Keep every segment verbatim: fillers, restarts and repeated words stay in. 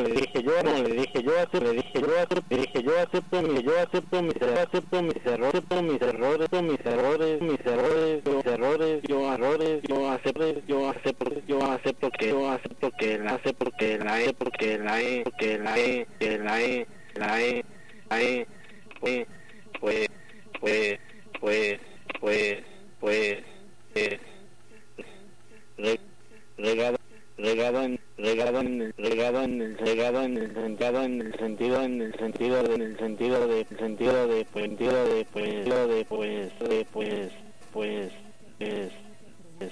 le dije yo, como le dije yo, acepto, le dije yo, acepto, le dije yo, acepto, mi, yo acepto mis errores, acepto mis errores, acepto mis errores, mis errores, mis errores, yo errores, yo errores, yo acepto, yo acepto, yo acepto que, yo acepto que la acepto que la e, porque la e, porque la e, que la e, la e, la e, pues, pues, pues, pues, pues, pues, pues, re, regado, regado en, regado en, regado en el, regado en el, regado en el sentido, en el sentido, en el sentido de, sentido de, pues, sentido de, pues, de, pues, de, pues, pues, es, es.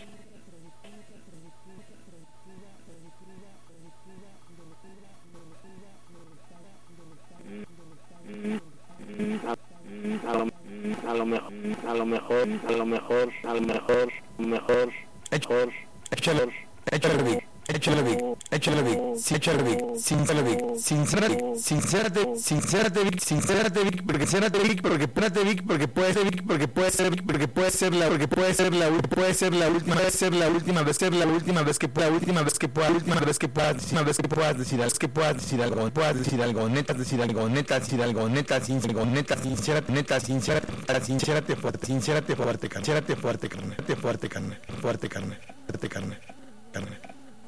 A lo, a lo mejor, a lo mejor, a lo mejor, a lo mejor, mejor, mejor, échale, échale Vic, échale Vic, échale Vic, sí, échale Vic, sincérate Vic, sincérate, sincérate, sincérate Vic, sincérate Vic, porque sincérate Vic, porque espérate Vic, porque puede ser Vic, porque puede ser Vic, porque puede ser la, porque puede ser la, puede ser la última vez, ser la última vez, ser la última vez que pueda, última vez que pueda, última vez que pueda, última vez que puedas decir algo, que puedas decir algo, puedas decir algo, neta decir algo, neta decir algo, neta sincero, neta sincérate, neta sincérate, sincérate fuerte, sincérate fuerte, sincérate fuerte, carne, fuerte carne, fuerte carne, fuerte carne, carne.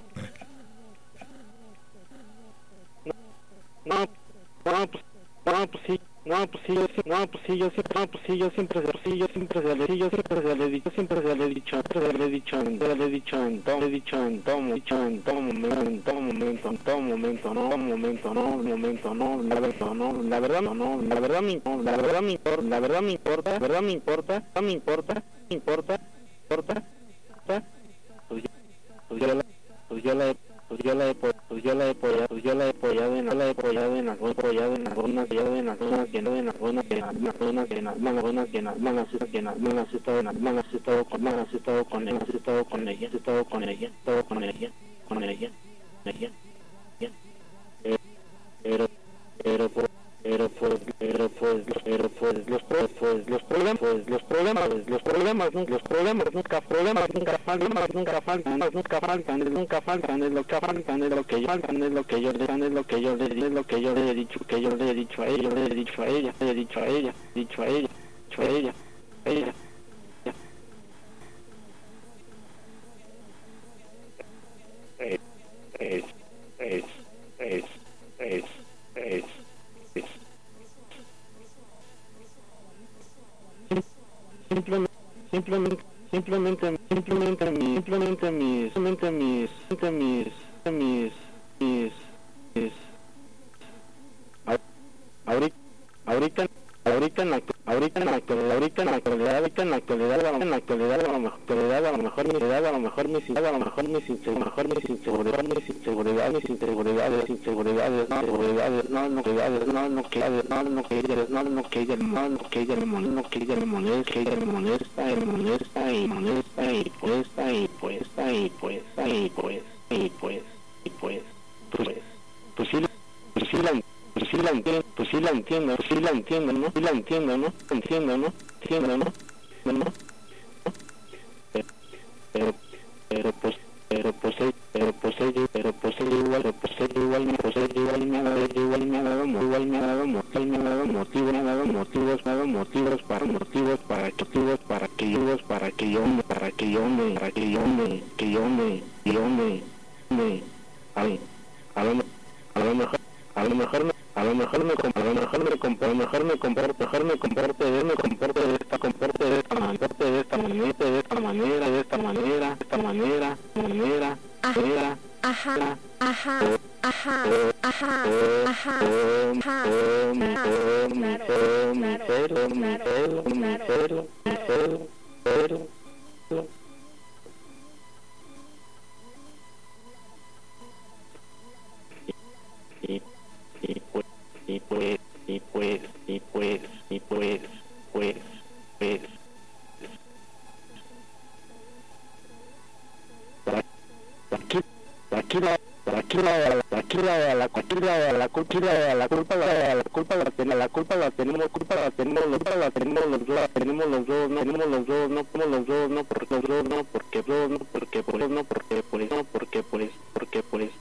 No, no, pues, no, pues sí, no, pues sí, yo sí, no, pues sí, yo siempre, no, pues sí, yo siempre, sí, yo siempre se le, yo siempre se le he dicho, siempre se le he dicho, siempre se le he dicho, se le he dicho en todo, he dicho en todo, dicho en todo momento, en todo momento, en todo momento, no, un momento, no, un momento, no, la verdad, no, la verdad, no, no, la verdad me importa, la verdad me importa, la verdad me importa, la verdad me importa, no me importa, me importa, importa, pues yo, pues yo la, pues yo la he pues yo la he pues yo la he apoyado pues yo la he apoyado en la he apoyado en algunas apoyado en algunas apoyado en algunas que no en algunas que en algunas que en algunas que en algunas que en algunas he estado en algunas he estado con algunas he estado con ella he estado con ella he estado con ella he estado con ella con ella ella pero pero pues pero pues pero pues pero pues los pues los problemas pues los problemas los problemas los problemas nunca problemas nunca faltan nunca faltan nunca faltan nunca faltan es lo que faltan es lo que yo faltan es lo que yo le es lo que yo le es lo que yo le he dicho que yo le he dicho a ella le he dicho a ella le he dicho a ella dicho a ella dicho a ella ella es es es es es es simplemente simplemente simplemente simplemente mis simplemente mis simplemente mis mis mis mis mis ahorita ahorita ahorita en la ahorita en la actualidad ahorita en la actualidad ahorita en la actualidad en la actualidad a lo mejor a lo mejor mi edad a lo mejor mis a lo mejor mis mejor mis inseguridad mis inseguridad mis inseguridades inseguridades no inseguridades no no inseguridades no no que no no que no no que no no que no que me molesta que me molesta me molesta y molesta y puesta y puesta y puesta y pues y pues y pues pues pues sí pues sí la pues sí la entiendo, pues sí la entiendo, pues sí la entiendo, ¿no? Sí la entiendo, ¿no? Entiendo, ¿no? Entiendo, ¿no? ¿No? Pero, pero pues, pero pues, pero pues, pero pues igual, pero pues igual, pues igual me ha dado, igual me ha dado, igual me ha dado, igual me ha dado motivos, me ha dado motivos, me ha dado motivos para motivos para motivos para que yo, para que yo me, para que yo me, para que yo me, que yo me, yo me, me, a mí, a lo, a lo mejor, a lo mejor me a lo mejor me a lo mejor me comporto mejor me comporto mejor me comporto de me comporto de esta comporto de esta manera de esta manera de esta manera de esta manera de esta manera manera manera ajá ajá ajá ajá ajá mi cero mi cero mi cero mi cero mi cero mi cero cero y y pues y pues y pues y pues y pues pues pues aquí aquí la aquí la aquí la la aquí la la culpa la la culpa la la culpa la tenemos la culpa la tenemos culpa la tenemos la culpa la tenemos los dos tenemos los dos no tenemos los dos no como los dos no porque los dos no porque dos no porque por eso no porque por eso porque por eso porque por eso